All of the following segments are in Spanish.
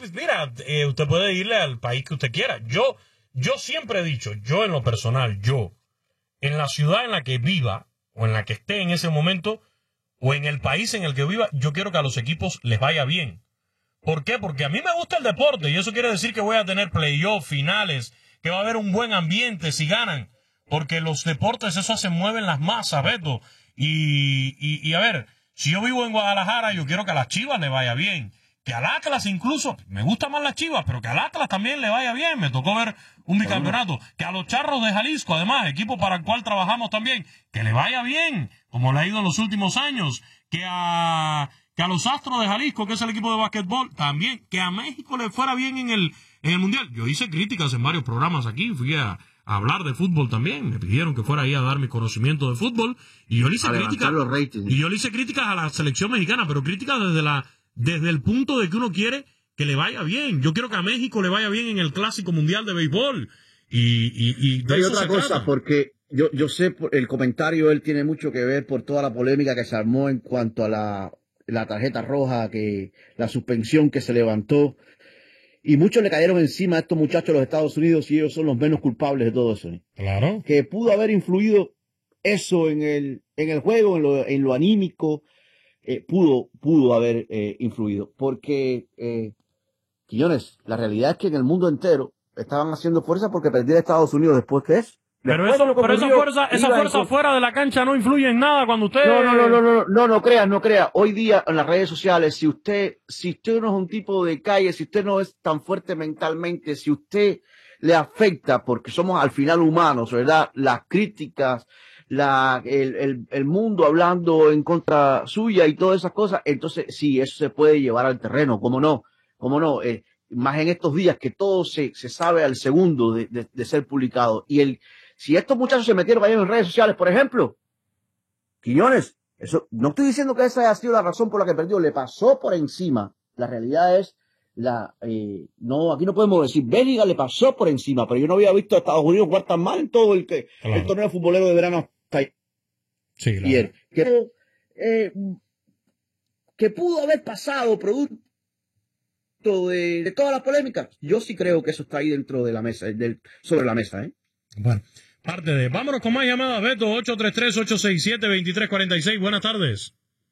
mira, usted puede irle al país que usted quiera. Yo siempre he dicho, yo en lo personal, en la ciudad en la que viva, o en la que esté en ese momento, o en el país en el que viva, yo quiero que a los equipos les vaya bien. ¿Por qué? Porque a mí me gusta el deporte, y eso quiere decir que voy a tener playoffs, finales, que va a haber un buen ambiente si ganan. Porque los deportes, eso se mueven las masas, Beto. Y a ver, si yo vivo en Guadalajara, yo quiero que a las Chivas le vaya bien. Que al Atlas incluso, me gustan más las Chivas, pero que al Atlas también le vaya bien. Me tocó ver un bicampeonato. Que a los Charros de Jalisco, además, equipo para el cual trabajamos también, que le vaya bien, como le ha ido en los últimos años. Que a los Astros de Jalisco, que es el equipo de básquetbol, también. Que a México le fuera bien en el Mundial. Yo hice críticas en varios programas aquí, fui a hablar de fútbol también, me pidieron que fuera ahí a dar mi conocimiento de fútbol, y yo le hice críticas a la selección mexicana, pero críticas desde el punto de que uno quiere que le vaya bien. Yo quiero que a México le vaya bien en el Clásico Mundial de Béisbol, y de hay eso otra se cosa, trata. porque yo sé, el comentario él tiene mucho que ver por toda la polémica que se armó en cuanto a la tarjeta roja, que la suspensión que se levantó. Y muchos le cayeron encima a estos muchachos de los Estados Unidos y ellos son los menos culpables de todo eso. Claro. Que pudo haber influido eso en el juego, en lo anímico, pudo haber influido. Porque, Quiñones, la realidad es que en el mundo entero estaban haciendo fuerza porque perdiera Estados Unidos después que eso. Pero esa fuerza fuera de la cancha no influye en nada cuando usted... No creas. Hoy día en las redes sociales, si usted no es un tipo de calle, si usted no es tan fuerte mentalmente, si usted le afecta, porque somos al final humanos, ¿verdad? Las críticas, el mundo hablando en contra suya y todas esas cosas, entonces sí, eso se puede llevar al terreno, ¿cómo no? Más en estos días que todo se sabe al segundo de ser publicado. Si estos muchachos se metieron ahí en redes sociales, por ejemplo, Quiñones, eso, no estoy diciendo que esa haya sido la razón por la que perdió, le pasó por encima. La realidad es, aquí no podemos decir, Bélgica le pasó por encima, pero yo no había visto a Estados Unidos jugar tan mal en todo el torneo futbolero de verano hasta ayer. Que pudo haber pasado producto de todas las polémicas. Yo sí creo que eso está ahí dentro de la mesa, sobre la mesa, Bueno, parte de... Vámonos con más llamadas, Beto, 833-867-2346. Buenas tardes.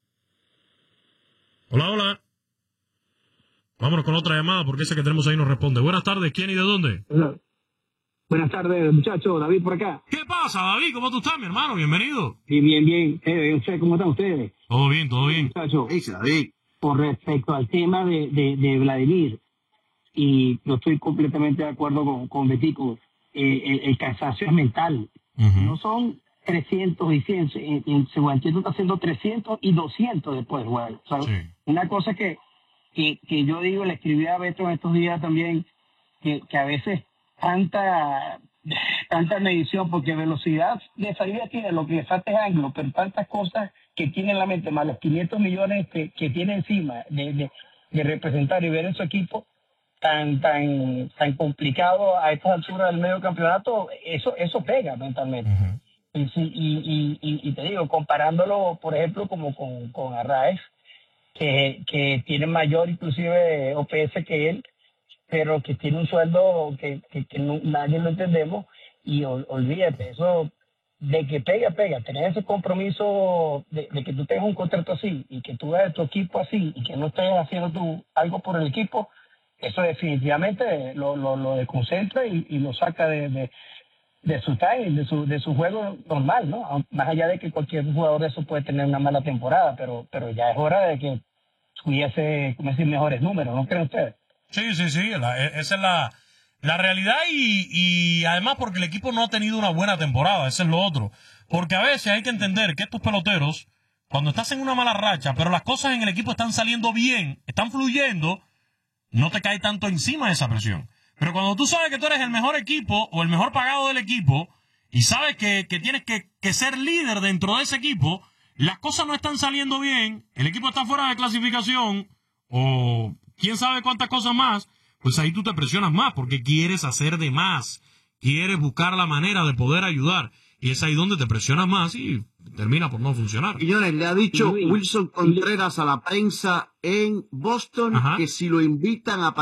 Hola. Vámonos con otra llamada, porque ese que tenemos ahí nos responde. Buenas tardes, ¿quién y de dónde? Hola. Buenas tardes, muchachos. David por acá. ¿Qué pasa, David? ¿Cómo tú estás, mi hermano? Bienvenido. Sí, bien. ¿Cómo están ustedes? Todo bien. Muchachos, Dice David. con respecto al tema de Vladimir, y yo estoy completamente de acuerdo con Betico, el cansancio es mental. No son 300 y 100, en Seguantiendo está haciendo 300 y 200 después, güey. O sea, Sí. Una cosa que yo digo, le escribí a Beto en estos días también, que a veces tanta medición, porque velocidad de salida tiene, lo que le falta es ángulo, pero tantas cosas que tiene en la mente, más los 500 millones que tiene encima de representar y ver en su equipo tan complicado a estas alturas del medio campeonato, eso pega mentalmente. Y te digo, comparándolo, por ejemplo, como con Arraez, que tiene mayor inclusive OPS que él, pero que tiene un sueldo que nadie lo entendemos, y olvídate, eso de que pega, tener ese compromiso de que tú tengas un contrato así, y que tú veas tu equipo así, y que no estés haciendo tú algo por el equipo, eso definitivamente lo desconcentra y lo saca de su time, de su juego normal, ¿no? Más allá de que cualquier jugador de eso puede tener una mala temporada, pero ya es hora de que tuviese, como decir, mejores números, ¿no creen ustedes? Sí, esa es la realidad, y además porque el equipo no ha tenido una buena temporada, eso es lo otro. Porque a veces hay que entender que estos peloteros, cuando estás en una mala racha, pero las cosas en el equipo están saliendo bien, están fluyendo, no te cae tanto encima esa presión. Pero cuando tú sabes que tú eres el mejor equipo o el mejor pagado del equipo y sabes que tienes que ser líder dentro de ese equipo, las cosas no están saliendo bien, el equipo está fuera de clasificación o quién sabe cuántas cosas más, pues ahí tú te presionas más porque quieres hacer de más, quieres buscar la manera de poder ayudar, y es ahí donde te presionas más y termina por no funcionar. Quiñones, le ha dicho Wilson Contreras a la prensa en Boston que si lo invitan a